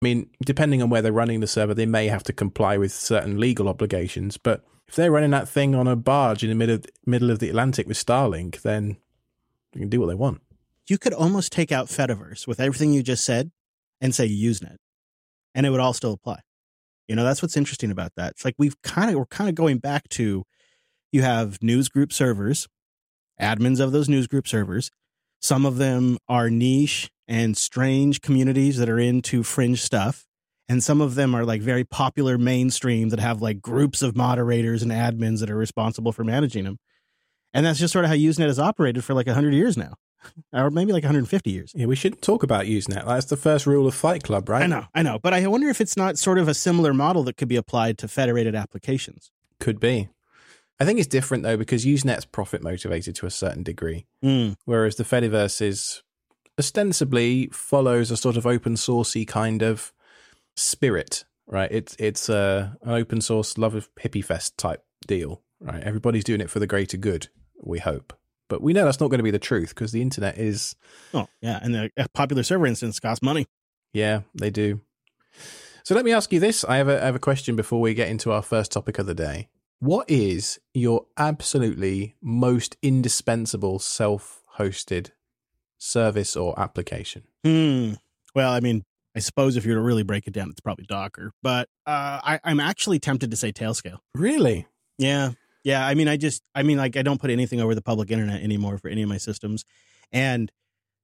I mean, depending on where they're running the server, they may have to comply with certain legal obligations. But if they're running that thing on a barge in the middle of the Atlantic with Starlink, then they can do what they want. You could almost take out Fediverse with everything you just said and say Usenet, and it would all still apply. You know, that's what's interesting about that. It's like we're kind of going back to, you have news group servers, admins of those news group servers. Some of them are niche and strange communities that are into fringe stuff. And some of them are like very popular mainstream that have like groups of moderators and admins that are responsible for managing them. And that's just sort of how Usenet has operated for like 100 years now, or maybe like 150 years. Yeah, we shouldn't talk about Usenet. That's the first rule of Fight Club, right? I know. But I wonder if it's not sort of a similar model that could be applied to federated applications. Could be. I think it's different, though, because Usenet's profit motivated to a certain degree, whereas the Fediverse is ostensibly follows a sort of open sourcey kind of spirit, right? It's an open source love of hippie fest type deal, right? Everybody's doing it for the greater good, we hope. But we know that's not going to be the truth because the internet is... Oh, yeah, and the popular server instance costs money. Yeah, they do. So let me ask you this. I have a question before we get into our first topic of the day. What is your absolutely most indispensable self-hosted service or application? Well, I mean, I suppose if you were to really break it down, it's probably Docker. But I'm actually tempted to say Tailscale. Really? Yeah. Yeah. I don't put anything over the public internet anymore for any of my systems. And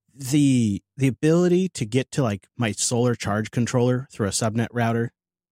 the ability to get to like my solar charge controller through a subnet router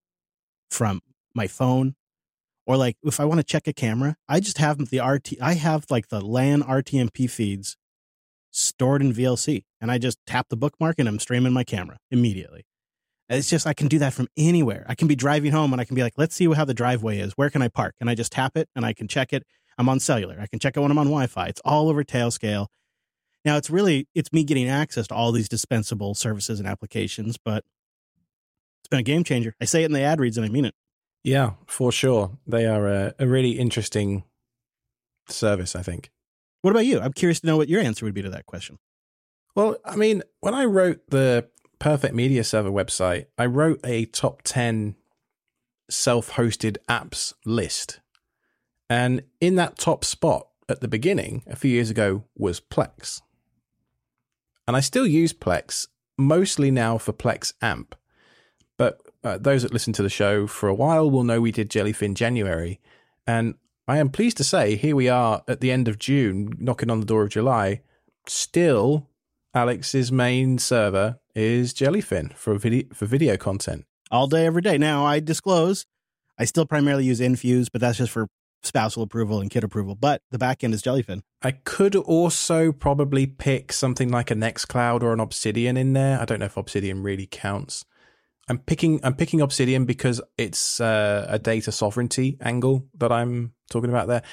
from my phone, or like if I want to check a camera, I just have I have like the LAN RTMP feeds stored in VLC, and I just tap the bookmark and I'm streaming my camera immediately. It's just, I can do that from anywhere. I can be driving home and I can be like, let's see how the driveway is. Where can I park? And I just tap it and I can check it. I'm on cellular. I can check it when I'm on Wi-Fi. It's all over Tailscale. Now it's me getting access to all these dispensable services and applications, but it's been a game changer. I say it in the ad reads and I mean it. Yeah, for sure. They are a really interesting service, I think. What about you? I'm curious to know what your answer would be to that question. Well, I mean, when I wrote the Perfect Media Server website, I wrote a top 10 self-hosted apps list. And in that top spot at the beginning, a few years ago, was Plex. And I still use Plex, mostly now for Plex AMP. But those that listen to the show for a while will know we did Jellyfin January. And I am pleased to say, here we are at the end of June, knocking on the door of July. Still, Alex's main server is Jellyfin for video content. All day, every day. Now, I disclose, I still primarily use Infuse, but that's just for spousal approval and kid approval. But the backend is Jellyfin. I could also probably pick something like a Nextcloud or an Obsidian in there. I don't know if Obsidian really counts. I'm picking Obsidian because it's a data sovereignty angle that I'm talking about there.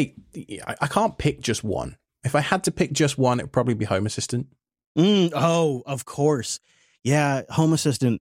I can't pick just one. If I had to pick just one, it would probably be Home Assistant. Oh, of course. Yeah, Home Assistant.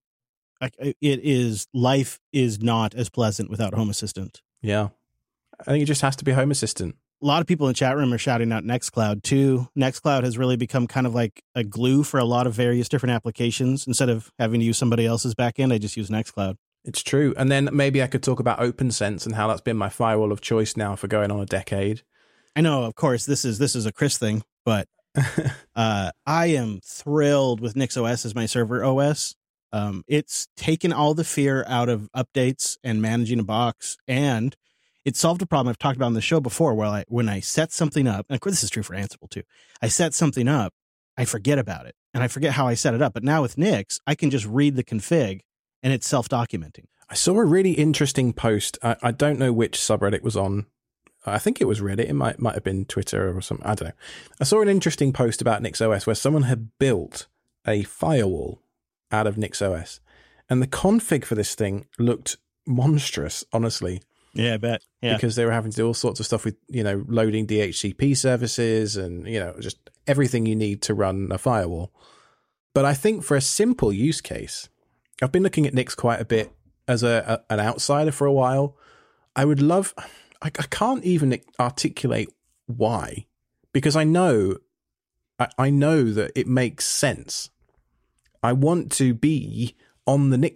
Life is not as pleasant without Home Assistant. Yeah. I think it just has to be Home Assistant. A lot of people in the chat room are shouting out Nextcloud too. Nextcloud has really become kind of like a glue for a lot of various different applications. Instead of having to use somebody else's backend, I just use Nextcloud. It's true. And then maybe I could talk about OpenSense and how that's been my firewall of choice now for going on a decade. I know, of course, this is a Chris thing, but I am thrilled with NixOS as my server OS. It's taken all the fear out of updates and managing a box, and it solved a problem I've talked about on the show before, where when I set something up, and of course this is true for Ansible too, I set something up, I forget about it, and I forget how I set it up. But now with Nix, I can just read the config, and it's self-documenting. I saw a really interesting post. I don't know which subreddit was on. I think it was Reddit. It might have been Twitter or something. I don't know. I saw an interesting post about NixOS where someone had built a firewall out of NixOS, and the config for this thing looked monstrous, honestly. Yeah, I bet. Yeah. Because they were having to do all sorts of stuff with, loading DHCP services and, just everything you need to run a firewall. But I think for a simple use case, I've been looking at Nix quite a bit as an outsider for a while. I can't even articulate why, because I know that it makes sense. I want to be on the NIC